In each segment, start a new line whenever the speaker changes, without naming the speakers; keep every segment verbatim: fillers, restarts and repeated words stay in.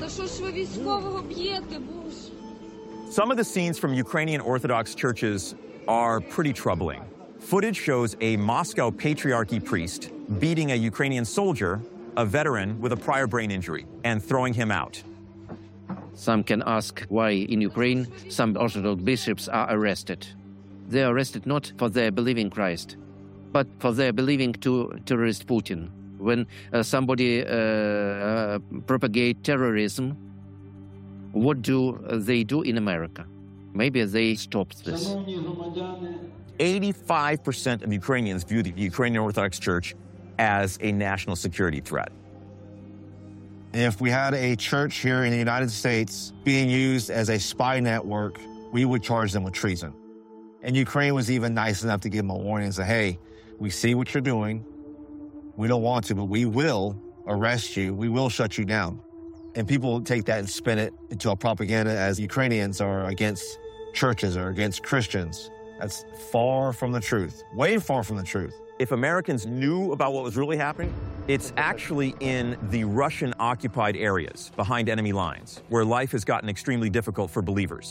Та що ж ви військового б'єте, Боже?
Some of the scenes from Ukrainian Orthodox churches are pretty troubling. Footage shows a Moscow Patriarchy priest beating a Ukrainian soldier, a veteran with a prior brain injury, and throwing him out.
Some can ask why in Ukraine some Orthodox bishops are arrested. They are arrested not for their believing Christ, but for their believing to terrorist Putin. When uh, somebody uh, uh, propagate terrorism, what do they do in America? Maybe they stop this.
eighty-five percent of Ukrainians view the Ukrainian Orthodox Church as a national security threat.
If we had a church here in the United States being used as a spy network, we would charge them with treason. And Ukraine was even nice enough to give them a warning and say, hey, we see what you're doing. We don't want to, but we will arrest you. We will shut you down. And people take that and spin it into a propaganda as Ukrainians are against churches or against Christians. That's far from the truth, way far from the truth.
If Americans knew about what was really happening, it's actually in the Russian-occupied areas behind enemy lines, where life has gotten extremely difficult for believers.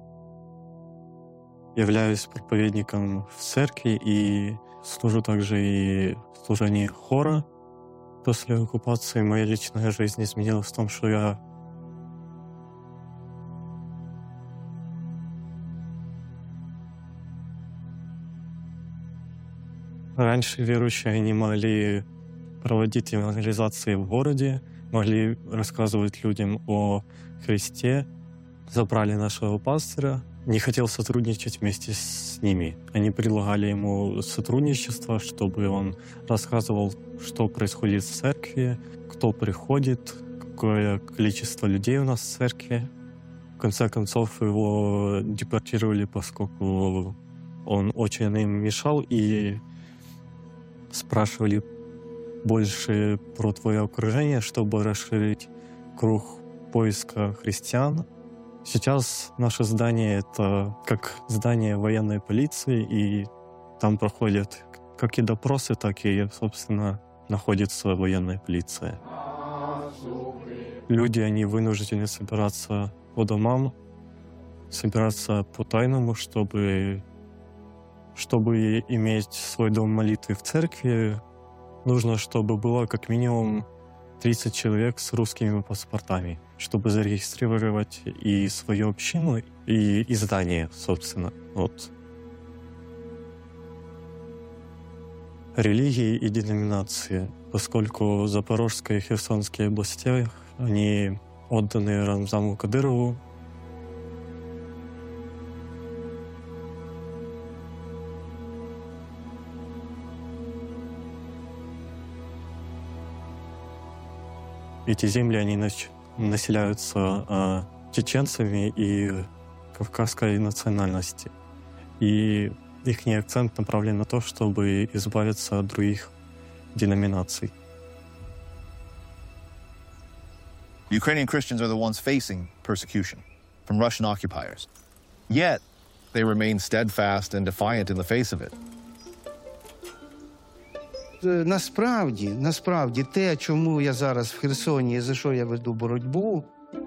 Являюсь проповедником в церкви и служу также и в служении хора. После оккупации моя личная жизнь изменилась в том, что я раньше верующие они могли проводить евангелизации в городе, могли рассказывать людям о Христе. Забрали нашего пастора, не хотел сотрудничать вместе с ними. Они предлагали ему сотрудничество, чтобы он рассказывал, что происходит в церкви, кто приходит, какое количество людей у нас в церкви. В конце концов, его депортировали, поскольку он очень им мешал, и спрашивали больше про твое окружение, чтобы расширить круг поиска христиан. Сейчас наше здание — это как здание военной полиции, и там проходят как и допросы, так и, собственно, находится военная полиция. Люди, они вынуждены собираться по домам, собираться по-тайному, чтобы, чтобы иметь свой дом молитвы в церкви. Нужно, чтобы было как минимум тридцать человек с русскими паспортами, чтобы зарегистрировать и свою общину, и, и здание, собственно. Вот. Религии и деноминации, поскольку Запорожская и Херсонские области, они отданы Рамзану Кадырову. Эти земли, они населяются э, чеченцами и кавказской национальности. И их акцент направлен на то, чтобы избавиться от других деноминаций.
Ukrainian Christians are the ones facing persecution from Russian occupiers. Yet, they remain steadfast and defiant in the face of it.
Насправді, насправді, те, чому я зараз в Херсоні і за що я веду боротьбу,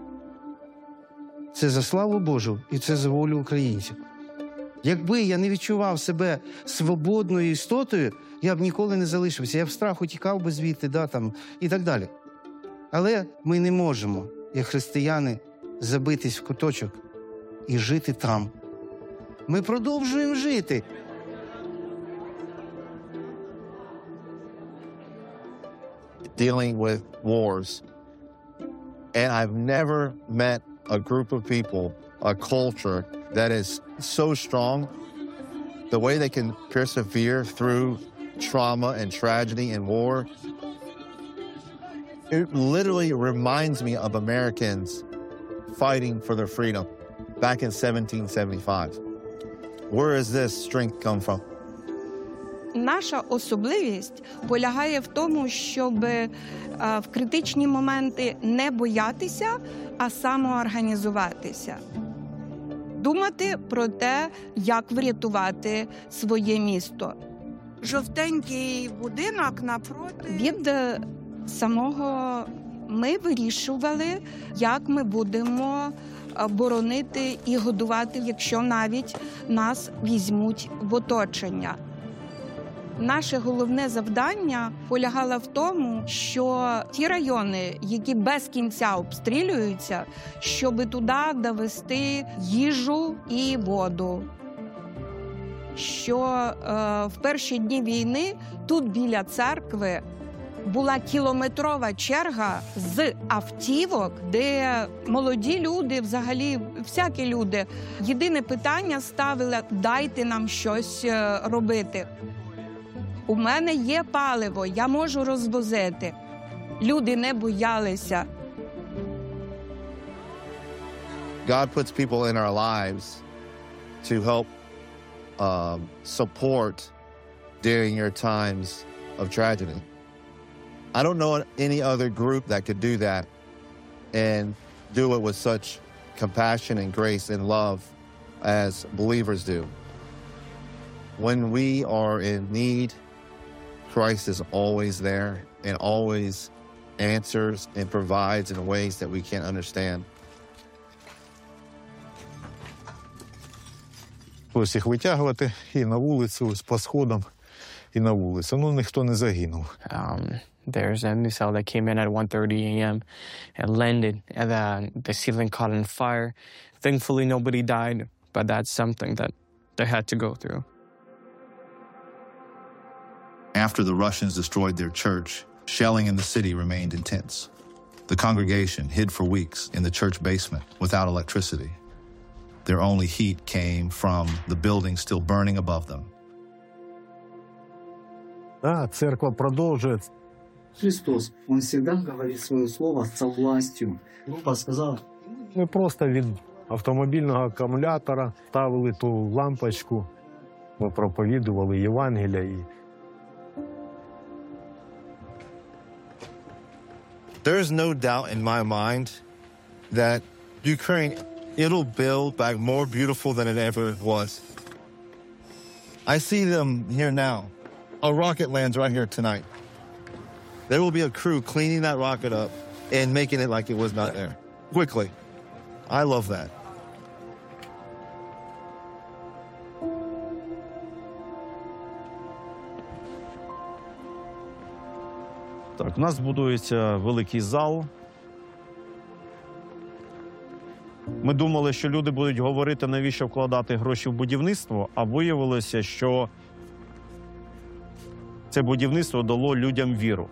це за славу Божу і це за волю українців. Якби я не відчував себе свободною істотою, я б ніколи не залишився. Я в страху тікав би звідти, да, там, і так далі. Але ми не можемо, як християни, забитись в куточок і жити там. Ми продовжуємо жити.
Dealing with wars. And I've never met a group of people, a culture that is so strong, the way they can persevere through trauma and tragedy and war. It literally reminds me of Americans fighting for their freedom back in seventeen seventy-five. Where does this strength come from?
Наша особливість полягає в тому, щоб в критичні моменти не боятися, а самоорганізуватися. Думати про те, як врятувати своє місто.
Жовтенький будинок напроти.
Від самого ми вирішували, як ми будемо боронити і годувати, якщо навіть нас візьмуть в оточення. Наше головне завдання полягало в тому, що ті райони, які без кінця обстрілюються, щоб туди довести їжу і воду. Що е, в перші дні війни тут біля церкви була кілометрова черга з автівок, де молоді люди, взагалі всякі люди, єдине питання ставили – дайте нам щось робити. У мене є паливо, я можу розвозити. Люди не боялися.
God puts people in our lives to help um, support during your times of tragedy. I don't know any other group that could do that and do it with such compassion and grace and love as believers do. When we are in need, Christ is always there and always answers and provides in ways that we can't understand.
Ось їх витягувати і на вулицю, ось по сходам, і на вулицю. Ну, ніхто не загинув.
Um, there's a missile that came in at one thirty a m and landed, and the, the ceiling caught on fire. Thankfully, nobody died, but that's something that they had to go through.
After the Russians destroyed their church, shelling in the city remained intense. The congregation hid for weeks in the church basement without electricity. Their only heat came from the building still burning above them.
Да, церква продовжує.
Христос, Он всегда говорит свое слово со властью. Папа сказал.
Ми просто від автомобільного акумулятора ставили ту лампочку, ми проповідували Євангелія. І...
There's no doubt in my mind that Ukraine, it'll build back more beautiful than it ever was. I see them here now. A rocket lands right here tonight. There will be a crew cleaning that rocket up and making it like it was not there. Quickly. I love that.
Так, у нас будується великий зал. Ми думали, що люди будуть говорити, навіщо вкладати гроші в будівництво, а виявилося, що це будівництво дало людям віру.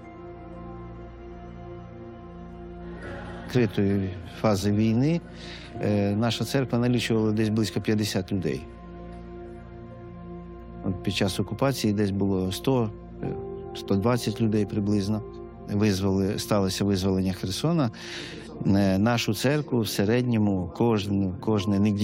Відкритої фази війни наша церква налічувала десь близько п'ятдесят людей. От під час окупації десь було сто - сто двадцять людей приблизно. Визвали, сталося визволення Херсона. Нашу церкву в середньому кожен, кожне неділю